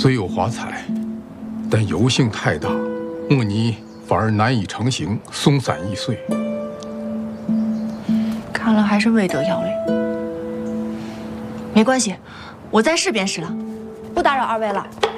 虽有华彩，但油性太大，木泥反而难以成型，松散易碎。 看来还是未得要领。没关系，我再试便是了，不打扰二位了。